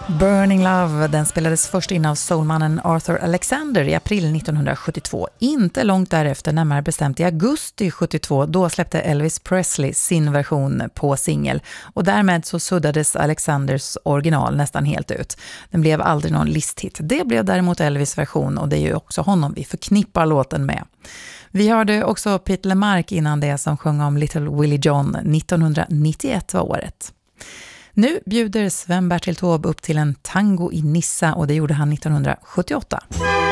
Burning Love, den spelades först in av soulmannen Arthur Alexander i april 1972. Inte långt därefter, närmare bestämt i augusti 72, då släppte Elvis Presley sin version på singel. Och därmed så suddades Alexanders original nästan helt ut. Den blev aldrig någon listhit. Det blev däremot Elvis version och det är ju också honom vi förknippar låten med. Vi hörde också Pete LeMarc innan det som sjöng om Little Willie John. 1991 var året. Nu bjuder Sven-Bertil Taube upp till en tango i Nissa och det gjorde han 1978.